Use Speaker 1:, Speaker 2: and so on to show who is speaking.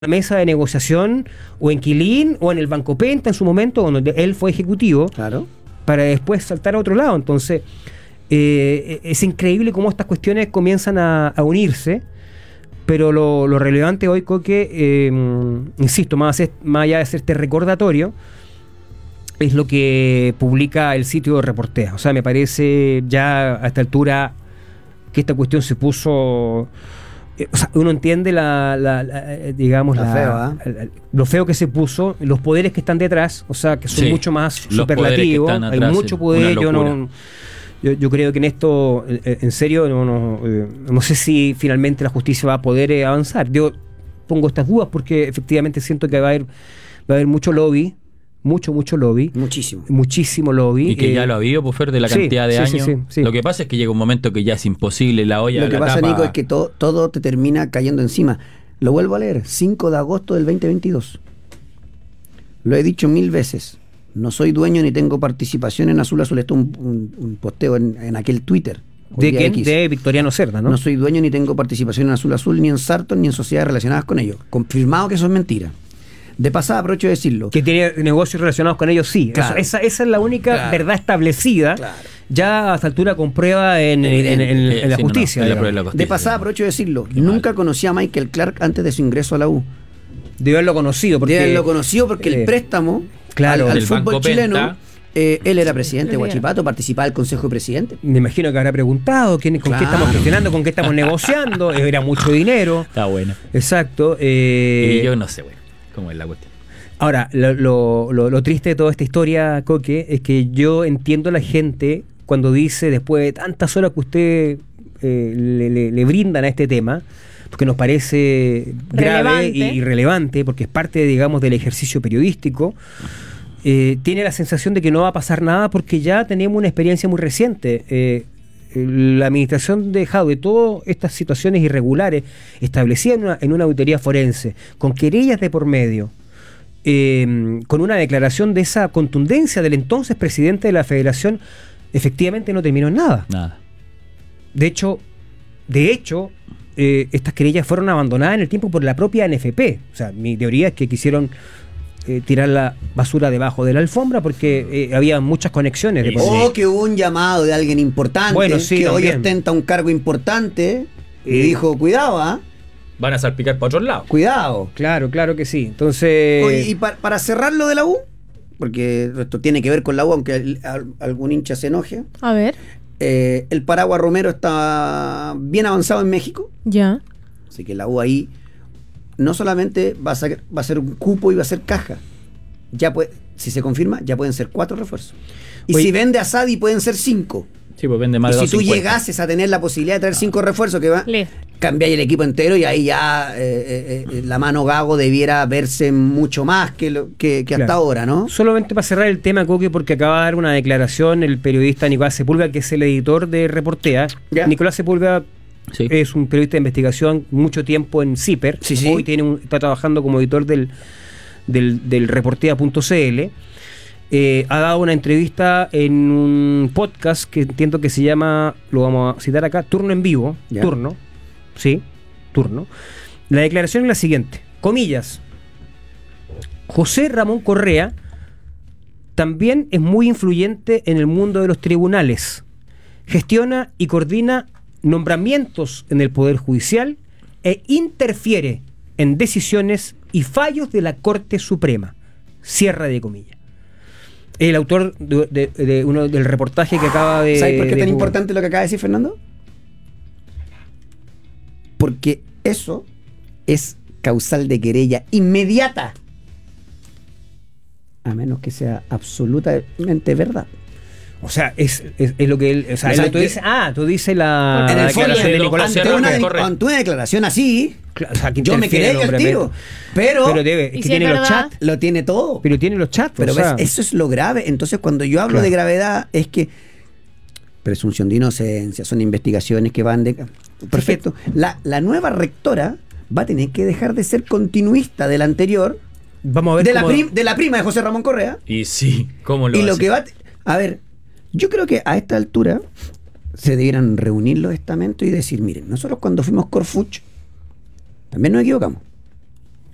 Speaker 1: mesa de negociación o en Quilín o en el Banco Penta en su momento, donde él fue ejecutivo,
Speaker 2: Claro.
Speaker 1: para después saltar a otro lado. Entonces, es increíble cómo estas cuestiones comienzan a unirse, pero lo relevante hoy, Coque, insisto, más allá de ser este recordatorio, es lo que publica el sitio de Reportea. O sea, me parece ya a esta altura que esta cuestión se puso... o sea, uno entiende digamos, lo feo que se puso, los poderes que están detrás, o sea, que son mucho más superlativos, hay mucho poder. Yo creo que en esto, en serio, no sé si finalmente la justicia va a poder avanzar. Yo pongo estas dudas porque efectivamente siento que va a haber mucho lobby, mucho lobby. Muchísimo lobby.
Speaker 3: Y que ya lo ha habido, Pufer, de la cantidad de años. Sí. Lo que pasa es que llega un momento que ya es imposible, la olla.
Speaker 2: Lo que pasa, Nico, es que todo te termina cayendo encima. Lo vuelvo a leer, 5 de agosto del 2022. Lo he dicho 1000 veces. No soy dueño ni tengo participación en Azul Azul. Esto es un posteo en aquel Twitter.
Speaker 1: ¿De quién? De Victoriano Cerda, ¿no?
Speaker 2: No soy dueño ni tengo participación en Azul Azul, ni en Sarton, ni en sociedades relacionadas con ellos. Confirmado que eso es mentira. De pasada, aprovecho de decirlo.
Speaker 1: Que tiene negocios relacionados con ellos, sí.
Speaker 2: Claro.
Speaker 1: Esa es la única verdad establecida. Claro. Ya a esta altura con prueba en la justicia.
Speaker 2: De pasada, aprovecho de decirlo. Nunca conocí a Michael Clark antes de su ingreso a la U.
Speaker 1: Debe haberlo conocido porque
Speaker 2: el préstamo al fútbol chileno, él era presidente de Huachipato, participaba del Consejo de Presidentes.
Speaker 1: Me imagino que habrá preguntado con qué estamos gestionando, con qué estamos negociando. Era mucho dinero.
Speaker 3: Está bueno.
Speaker 1: Exacto.
Speaker 3: Y yo no sé, cómo es la cuestión.
Speaker 1: Ahora, lo triste de toda esta historia, Coque, es que yo entiendo a la gente cuando dice, después de tantas horas que usted le brindan a este tema, porque nos parece grave y relevante, porque es parte, digamos, del ejercicio periodístico, tiene la sensación de que no va a pasar nada porque ya tenemos una experiencia muy reciente. La administración dejado de todas estas situaciones irregulares establecidas en una auditoría forense, con querellas de por medio, con una declaración de esa contundencia del entonces presidente de la Federación, efectivamente no terminó en nada. De hecho, estas querellas fueron abandonadas en el tiempo por la propia NFP. O sea, mi teoría es que quisieron tirar la basura debajo de la alfombra porque había muchas conexiones.
Speaker 2: Que hubo un llamado de alguien importante, que hoy ostenta un cargo importante y dijo, cuidado,
Speaker 3: van a salpicar para otros lados.
Speaker 2: Cuidado.
Speaker 1: Claro que sí. Entonces...
Speaker 2: Oye, y para cerrar lo de la U, porque esto tiene que ver con la U, aunque algún hincha se enoje.
Speaker 4: A ver.
Speaker 2: El Paraguas Romero está bien avanzado en México.
Speaker 4: Ya.
Speaker 2: Así que la U ahí no solamente va a ser un cupo y va a ser caja. Si se confirma, ya pueden ser 4 refuerzos. Y si vende a Sadi, pueden ser 5.
Speaker 3: Sí, pues vende más de 250.
Speaker 2: Si tú llegases a tener la posibilidad de traer 5 refuerzos, cambiáis el equipo entero y ahí ya la mano Gago debiera verse mucho más que hasta ahora, ¿no?
Speaker 1: Solamente para cerrar el tema, Coque, porque acaba de dar una declaración el periodista Nicolás Sepúlveda, que es el editor de Reportea. ¿Ya? Nicolás Sepúlveda es un periodista de investigación, mucho tiempo en CIPER. Hoy está trabajando como editor del Reportea.cl. Ha dado una entrevista en un podcast que entiendo que se llama, lo vamos a citar acá, Turno en Vivo. ¿Ya? Turno. La declaración es la siguiente, comillas: José Ramón Correa también es muy influyente en el mundo de los tribunales, gestiona y coordina nombramientos en el Poder Judicial e interfiere en decisiones y fallos de la Corte Suprema. Cierra de comillas. El autor del reportaje que acaba de...
Speaker 2: ¿Sabes por qué es tan importante lo que acaba de decir Fernando? Porque eso es causal de querella inmediata, a menos que sea absolutamente verdad.
Speaker 1: O sea, es lo que él... O sea, tú dices la declaración de Nicolás.
Speaker 2: Ante una declaración así,
Speaker 1: claro, o sea,
Speaker 2: yo me quedé al tiro. Pero
Speaker 1: que tiene los chats.
Speaker 2: Lo tiene todo.
Speaker 1: Pero tiene los chats.
Speaker 2: Pero eso es lo grave. Entonces, cuando yo hablo de gravedad, es que presunción de inocencia, son investigaciones que van de... Perfecto. La nueva rectora va a tener que dejar de ser continuista de la anterior.
Speaker 1: Vamos a ver
Speaker 2: de la prima de José Ramón Correa.
Speaker 3: Y sí, ¿cómo lo hace?
Speaker 2: Y lo que va a ver, yo creo que a esta altura se debieran reunir los estamentos y decir, miren, nosotros cuando fuimos Corfuch también nos equivocamos.